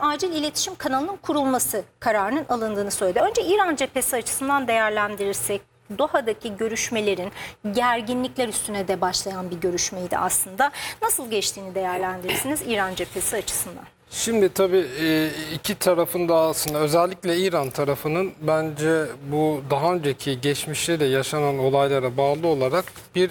acil iletişim kanalının kurulması kararının alındığını söyledi. Önce İran cephesi açısından değerlendirirsek, Doha'daki görüşmelerin gerginlikler üstüne de başlayan bir görüşmeydi aslında. Nasıl geçtiğini değerlendirirsiniz İran cephesi açısından? Şimdi tabii iki tarafın da aslında özellikle İran tarafının bence bu daha önceki geçmişte de yaşanan olaylara bağlı olarak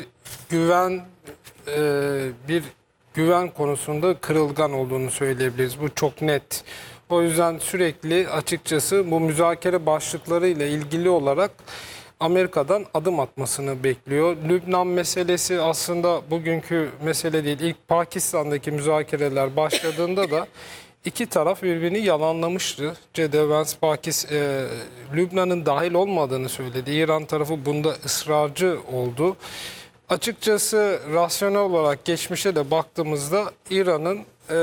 bir güven konusunda kırılgan olduğunu söyleyebiliriz. Bu çok net. O yüzden sürekli açıkçası bu müzakere başlıklarıyla ilgili olarak Amerika'dan adım atmasını bekliyor. Lübnan meselesi aslında bugünkü mesele değil. İlk Pakistan'daki müzakereler başladığında da iki taraf birbirini yalanlamıştı. J.D. Vance Lübnan'ın dahil olmadığını söyledi. İran tarafı bunda ısrarcı oldu. Açıkçası rasyonel olarak geçmişe de baktığımızda İran'ın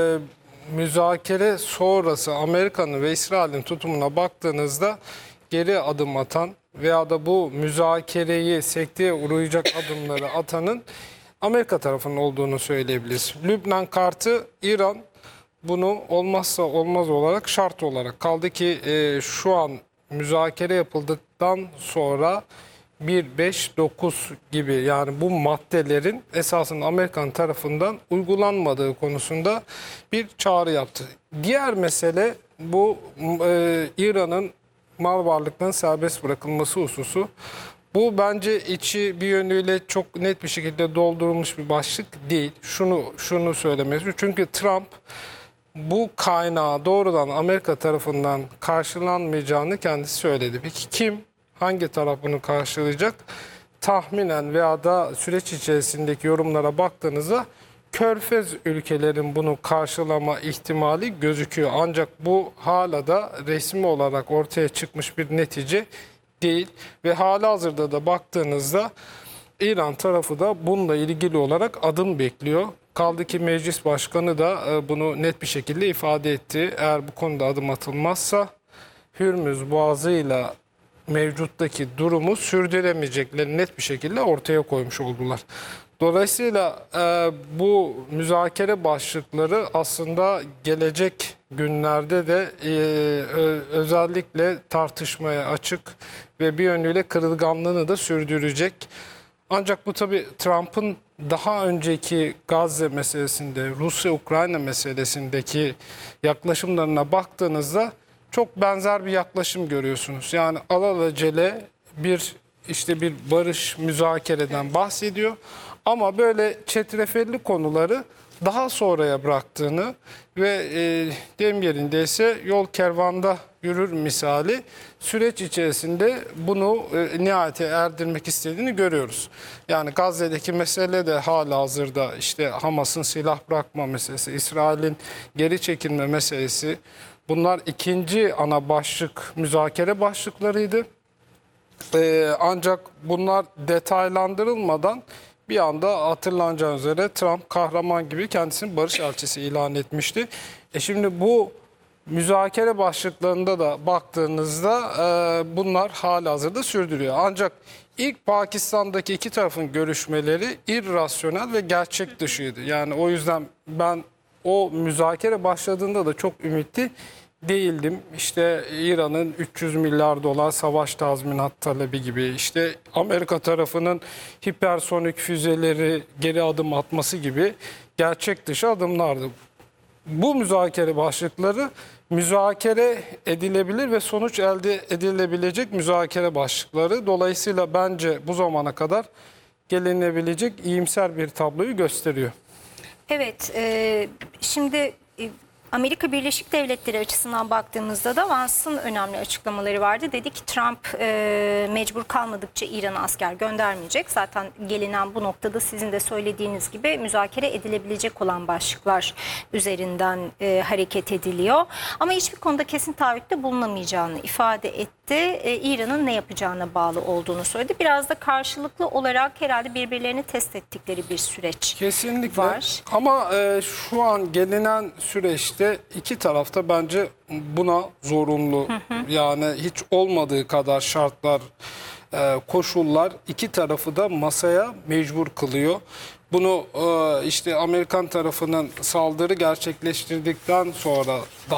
müzakere sonrası Amerika'nın ve İsrail'in tutumuna baktığınızda geri adım atan veya da bu müzakereyi sekteye uğrayacak adımları atanın Amerika tarafının olduğunu söyleyebiliriz. Lübnan kartı İran bunu olmazsa olmaz olarak şart olarak kaldı ki şu an müzakere yapıldıktan sonra 1-5-9 gibi yani bu maddelerin esasında Amerikan tarafından uygulanmadığı konusunda bir çağrı yaptı. Diğer mesele bu İran'ın mal varlıklarının serbest bırakılması hususu. Bu bence içi bir yönüyle çok net bir şekilde doldurulmuş bir başlık değil. Şunu söylemek istiyorum. Çünkü Trump bu kaynağı doğrudan Amerika tarafından karşılanmayacağını kendisi söyledi. Peki kim, hangi taraf bunu karşılayacak? Tahminen veya da süreç içerisindeki yorumlara baktığınızda Körfez ülkelerin bunu karşılama ihtimali gözüküyor. Ancak bu hala da resmi olarak ortaya çıkmış bir netice değil. Ve halihazırda da baktığınızda İran tarafı da bununla ilgili olarak adım bekliyor. Kaldı ki meclis başkanı da bunu net bir şekilde ifade etti. Eğer bu konuda adım atılmazsa Hürmüz Boğazı'yla mevcuttaki durumu sürdüremeyeceklerini net bir şekilde ortaya koymuş oldular. Dolayısıyla bu müzakere başlıkları aslında gelecek günlerde de özellikle tartışmaya açık ve bir yönüyle kırılganlığını da sürdürecek. Ancak bu tabii Trump'ın daha önceki Gazze meselesinde, Rusya-Ukrayna meselesindeki yaklaşımlarına baktığınızda çok benzer bir yaklaşım görüyorsunuz. Yani alelacele bir barış müzakereden bahsediyor. Ama böyle çetrefelli konuları daha sonraya bıraktığını ve deyim yerindeyse yol kervanda yürür misali süreç içerisinde bunu nihayete erdirmek istediğini görüyoruz. Yani Gazze'deki mesele de halihazırda Hamas'ın silah bırakma meselesi, İsrail'in geri çekilme meselesi, bunlar ikinci ana başlık müzakere başlıklarıydı. Ancak bunlar detaylandırılmadan bir anda hatırlanacağı üzere Trump kahraman gibi kendisini barış elçisi ilan etmişti. Şimdi bu müzakere başlıklarında da baktığınızda bunlar halihazırda sürdürüyor. Ancak ilk Pakistan'daki iki tarafın görüşmeleri irrasyonel ve gerçek dışıydı. Yani o yüzden ben o müzakere başladığında da çok ümitli değildim. İran'ın 300 milyar dolar savaş tazminat talebi gibi, Amerika tarafının hipersonik füzeleri geri adım atması gibi gerçek dışı adımlardı. Bu müzakere başlıkları müzakere edilebilir ve sonuç elde edilebilecek müzakere başlıkları. Dolayısıyla bence bu zamana kadar gelinebilecek iyimser bir tabloyu gösteriyor. Evet, şimdi Amerika Birleşik Devletleri açısından baktığımızda da Vance'ın önemli açıklamaları vardı. Dedi ki Trump mecbur kalmadıkça İran'a asker göndermeyecek. Zaten gelinen bu noktada sizin de söylediğiniz gibi müzakere edilebilecek olan başlıklar üzerinden hareket ediliyor. Ama hiçbir konuda kesin taahhütte bulunamayacağını ifade etti. İran'ın ne yapacağına bağlı olduğunu söyledi. Biraz da karşılıklı olarak herhalde birbirlerini test ettikleri bir süreç kesinlikle var. Ama şu an gelinen süreçte iki tarafta bence buna zorunlu. Yani hiç olmadığı kadar şartlar, koşullar iki tarafı da masaya mecbur kılıyor. Bunu Amerikan tarafının saldırı gerçekleştirdikten sonra